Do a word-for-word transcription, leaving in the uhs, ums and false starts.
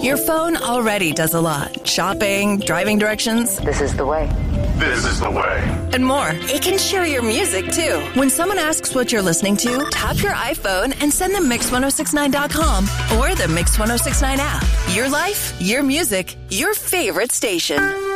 Your phone already does a lot. Shopping, driving directions. This is the way. This is the way. And more. It can share your music, too. When someone asks what you're listening to, tap your iPhone and send them mix ten sixty-nine dot com or the Mix ten sixty-nine app. Your life, your music, your favorite station.